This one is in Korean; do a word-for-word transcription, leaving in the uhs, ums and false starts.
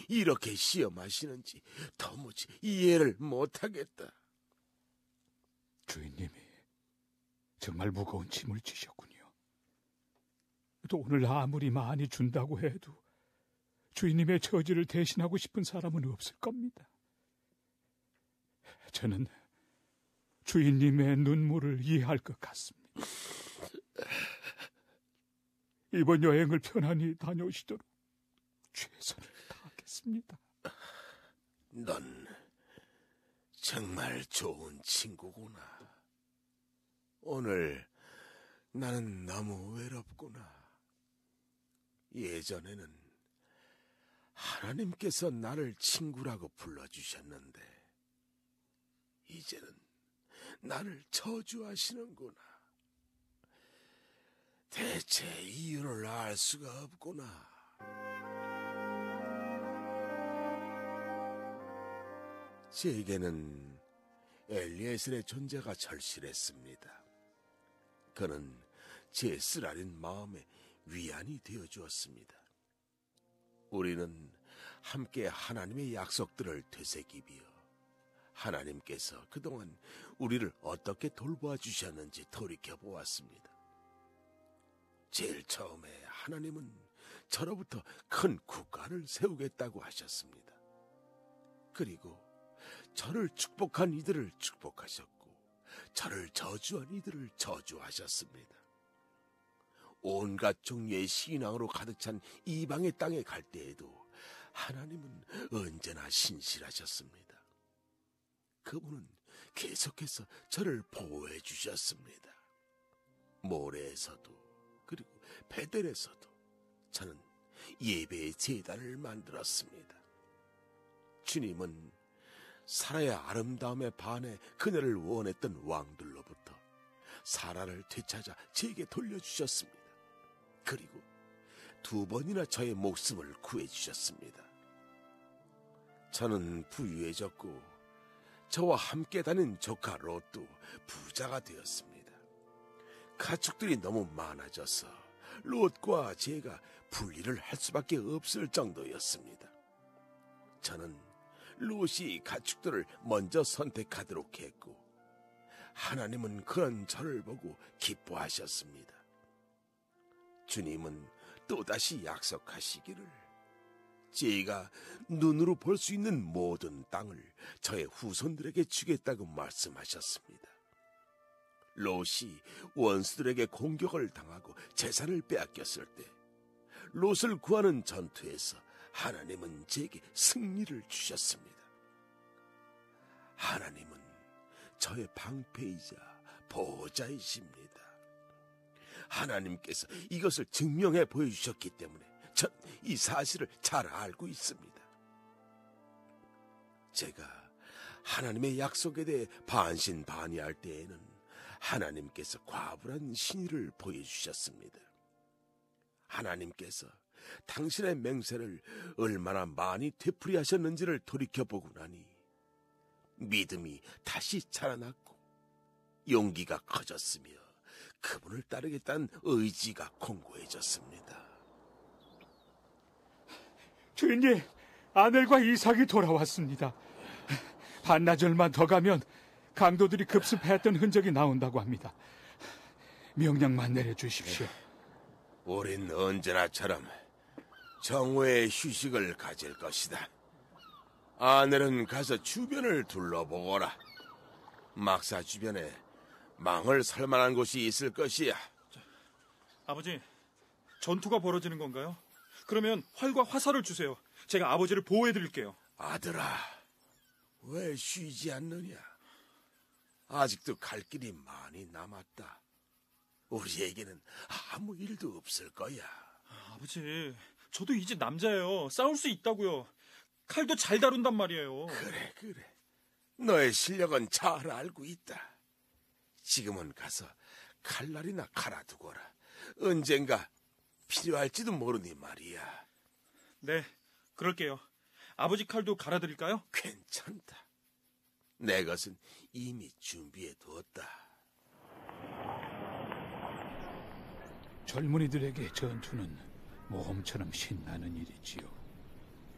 이렇게 시험하시는지 도무지 이해를 못하겠다. 주인님이 정말 무거운 짐을 지셨군요. 또 오늘 아무리 많이 준다고 해도 주인님의 처지를 대신하고 싶은 사람은 없을 겁니다. 저는 주인님의 눈물을 이해할 것 같습니다. 이번 여행을 편안히 다녀오시도록 최선을 다하겠습니다. 넌 정말 좋은 친구구나. 오늘 나는 너무 외롭구나. 예전에는 하나님께서 나를 친구라고 불러주셨는데 이제는 나를 저주하시는구나. 대체 이유를 알 수가 없구나. 제게는 엘리에셀의 존재가 절실했습니다. 그는 제 쓰라린 마음에 위안이 되어 주었습니다. 우리는 함께 하나님의 약속들을 되새기며 하나님께서 그동안 우리를 어떻게 돌보아 주셨는지 돌이켜보았습니다. 제일 처음에 하나님은 저로부터 큰 국가를 세우겠다고 하셨습니다. 그리고 저를 축복한 이들을 축복하셨고 저를 저주한 이들을 저주하셨습니다. 온갖 종류의 신앙으로 가득 찬 이방의 땅에 갈 때에도 하나님은 언제나 신실하셨습니다. 그분은 계속해서 저를 보호해 주셨습니다. 모래에서도 그리고 베델에서도 저는 예배의 제단을 만들었습니다. 주님은 사라의 아름다움에 반해 그녀를 원했던 왕들로부터 사라를 되찾아 제게 돌려주셨습니다. 그리고 두 번이나 저의 목숨을 구해주셨습니다. 저는 부유해졌고 저와 함께 다닌 조카 롯도 부자가 되었습니다. 가축들이 너무 많아져서 롯과 제가 분리를 할 수밖에 없을 정도였습니다. 저는 롯이 가축들을 먼저 선택하도록 했고 하나님은 그런 저를 보고 기뻐하셨습니다. 주님은 또다시 약속하시기를 제가 눈으로 볼 수 있는 모든 땅을 저의 후손들에게 주겠다고 말씀하셨습니다. 롯이 원수들에게 공격을 당하고 재산을 빼앗겼을 때 롯을 구하는 전투에서 하나님은 제게 승리를 주셨습니다. 하나님은 저의 방패이자 보호자이십니다. 하나님께서 이것을 증명해 보여주셨기 때문에 전 이 사실을 잘 알고 있습니다. 제가 하나님의 약속에 대해 반신반의할 때에는 하나님께서 과분한 신의를 보여주셨습니다. 하나님께서 당신의 맹세를 얼마나 많이 되풀이하셨는지를 돌이켜보고 나니 믿음이 다시 자라났고 용기가 커졌으며 그분을 따르겠다는 의지가 공고해졌습니다. 주인님, 아넬과 이삭이 돌아왔습니다. 반나절만 더 가면 강도들이 급습했던 흔적이 나온다고 합니다. 명령만 내려주십시오. 우린 언제나처럼 정오의 휴식을 가질 것이다. 아넬은 가서 주변을 둘러보거라. 막사 주변에 망을 살만한 곳이 있을 것이야. 자, 아버지, 전투가 벌어지는 건가요? 그러면 활과 화살을 주세요. 제가 아버지를 보호해드릴게요. 아들아, 왜 쉬지 않느냐? 아직도 갈 길이 많이 남았다. 우리에게는 아무 일도 없을 거야. 아버지, 저도 이제 남자예요. 싸울 수 있다고요. 칼도 잘 다룬단 말이에요. 그래, 그래. 너의 실력은 잘 알고 있다. 지금은 가서 칼날이나 갈아두거라. 언젠가 필요할지도 모르니 말이야. 네, 그럴게요. 아버지 칼도 갈아드릴까요? 괜찮다. 내 것은 이미 준비해 두었다. 젊은이들에게 전투는 모험처럼 신나는 일이지요.